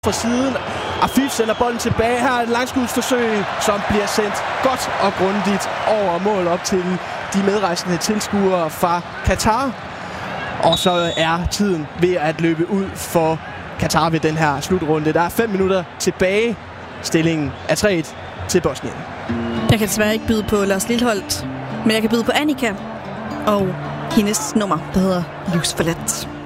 fra siden. Afif sender bolden tilbage. Her er et langskudsforsøg, som bliver sendt godt og grundigt over mål op til de medrejsende tilskuere fra Katar. Og så er tiden ved at løbe ud for Katar ved den her slutrunde. Der er 5 minutter tilbage. Stillingen er 3-1 til Bosnien. Jeg kan desværre ikke byde på Lars Lilholt, men jeg kan byde på Annika og hendes nummer, der hedder Livsforladt.